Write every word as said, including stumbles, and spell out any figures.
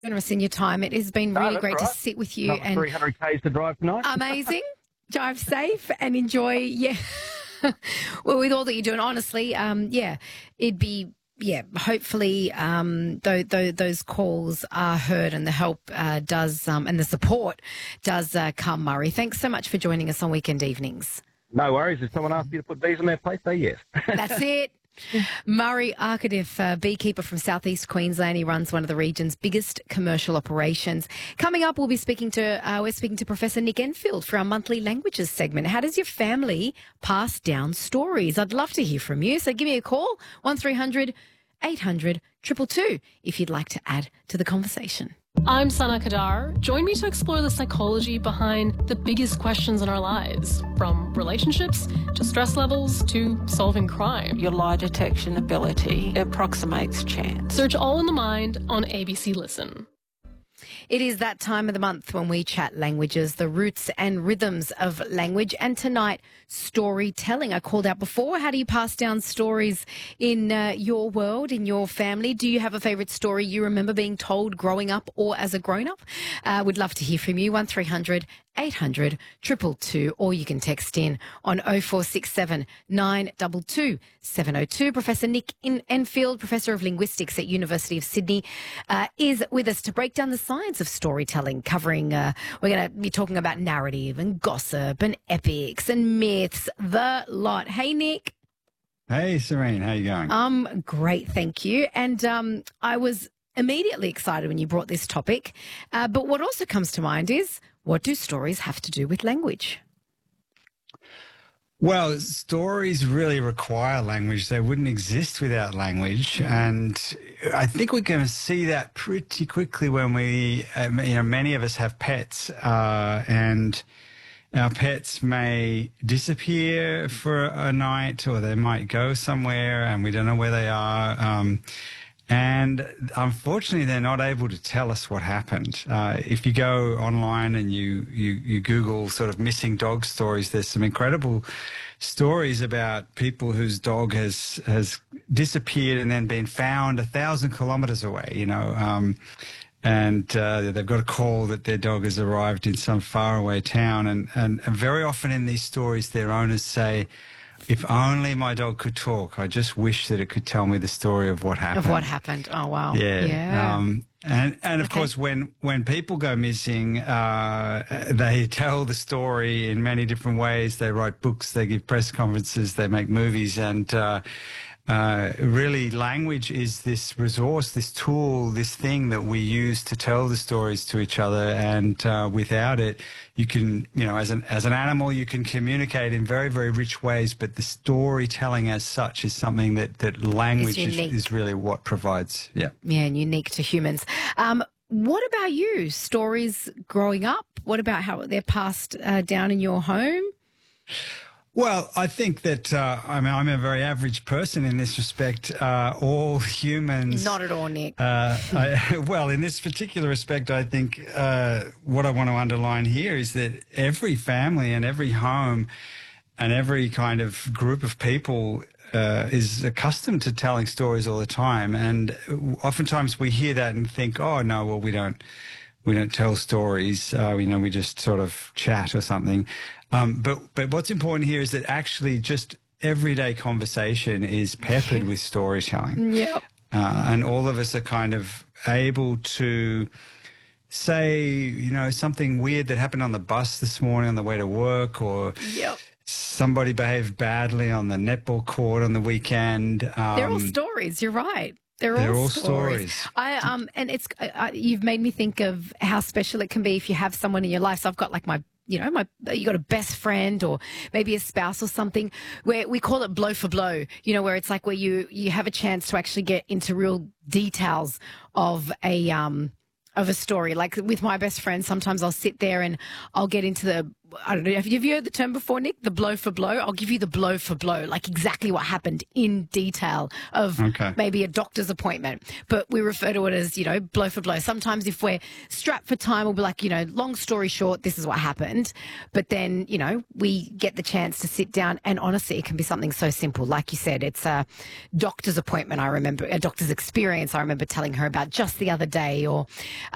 Generous in your time. It has been No, really that's great to right. sit with you Another and three hundred k's to drive tonight. amazing. Drive safe and enjoy. Yeah. Well, with all that you're doing, honestly, um, yeah, it'd be. Yeah, hopefully um, th- th- those calls are heard and the help uh, does um, and the support does uh, come, Murray. Thanks so much for joining us on Weekend Evenings. No worries. If someone asks you to put bees on their plate, say yes. That's it. Murray Arcadiff, uh, beekeeper from southeast Queensland. He runs one of the region's biggest commercial operations. Coming up, we'll be speaking to uh, we're speaking to Professor Nick Enfield for our monthly languages segment. How does your family pass down stories? I'd love to hear from you. So give me a call one three hundred eight hundred two two two if you'd like to add to the conversation. I'm Sana Kadar. Join me to explore the psychology behind the biggest questions in our lives, from relationships to stress levels to solving crime. Your lie detection ability approximates chance. Search All in the Mind on A B C Listen. It is that time of the month when we chat languages, the roots and rhythms of language, and tonight, storytelling. I called out before, how do you pass down stories in uh, your world, in your family? Do you have a favourite story you remember being told growing up or as a grown-up? Uh, would love to hear from you, one three hundred eight hundred two two two, or you can text in on oh four six seven nine two two seven oh two. Professor Nick Enfield, Professor of Linguistics at University of Sydney, uh, is with us to break down the science of storytelling, covering, uh, we're going to be talking about narrative and gossip and epics and myths, the lot. Hey, Nick. Hey, Serene, how you going? Um, great, thank you. And um, I was immediately excited when you brought this topic, uh, but what also comes to mind is, what do stories have to do with language? Well, stories really require language. They wouldn't exist without language. And I think we're going to see that pretty quickly when we, um, you know, many of us have pets, uh, and our pets may disappear for a night, or they might go somewhere and we don't know where they are. Um, And unfortunately, they're not able to tell us what happened. Uh, if you go online and you, you, you Google sort of missing dog stories, there's some incredible stories about people whose dog has has disappeared and then been found a thousand kilometres away, you know, um, and uh, they've got a call that their dog has arrived in some faraway town. And, and, and very often in these stories, their owners say, if only my dog could talk. I just wish that it could tell me the story of what happened. Of what happened. Oh, wow. Yeah. Yeah. Um, and and of Okay. course, when, when people go missing, uh, they tell the story in many different ways. They write books, they give press conferences, they make movies. And uh, uh, really, language is this resource, this tool, this thing that we use to tell the stories to each other. And uh, without it, you can, you know, as an as an animal, you can communicate in very, very rich ways. But the storytelling as such is something that, that language is, unique. is really what provides. Yeah. Yeah, and unique to humans. Um, what about you? Stories growing up? What about how they're passed uh, down in your home? Well, I think that uh, I mean, I'm a very average person in this respect. Uh, all humans. Not at all, Nick. Uh, I, well, in this particular respect, I think uh, what I want to underline here is that every family and every home and every kind of group of people uh, is accustomed to telling stories all the time. And oftentimes we hear that and think, oh, no, well, we don't. We don't tell stories, uh, you know, we just sort of chat or something. Um, but, but what's important here is that actually just everyday conversation is peppered with storytelling. Yep. Uh, and all of us are kind of able to say, you know, something weird that happened on the bus this morning on the way to work, or Yep. somebody behaved badly on the netball court on the weekend. Um, They're all stories. You're right. They're, They're all, all stories. stories. I um, and it's uh, you've made me think of how special it can be if you have someone in your life. So I've got like my, you know, my you got a best friend or maybe a spouse or something where we call it blow for blow. You know, where it's like where you you have a chance to actually get into real details of a um of a story. Like with my best friend, sometimes I'll sit there and I'll get into the, I don't know, have you, have you heard the term before, Nick? The blow for blow? I'll give you the blow for blow, like exactly what happened in detail of Okay. maybe a doctor's appointment. But we refer to it as, you know, blow for blow. Sometimes if we're strapped for time, we'll be like, you know, long story short, this is what happened. But then, you know, we get the chance to sit down and honestly, it can be something so simple. Like you said, it's a doctor's appointment. I remember a doctor's experience I remember telling her about just the other day, or